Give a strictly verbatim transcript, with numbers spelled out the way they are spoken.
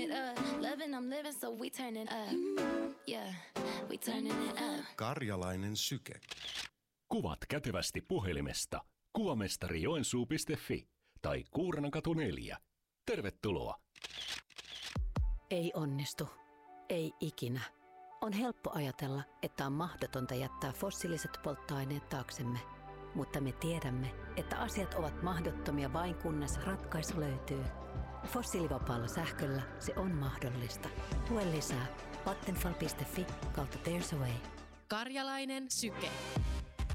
it up. Loving, I'm living, so we turning up. Yeah, we turning it up. Karjalainen syke. Kuvat kätevästi puhelimesta kuvamestari joensuu piste fi tai Kuurnankatu neljä. Tervetuloa! Ei onnistu. Ei ikinä. On helppo ajatella, että on mahdotonta jättää fossiiliset polttoaineet taaksemme. Mutta me tiedämme, että asiat ovat mahdottomia vain kunnes ratkaisu löytyy. Fossiilivapaalla sähköllä se on mahdollista. Lue lisää vattenfall piste fi kautta There's a way. Karjalainen syke.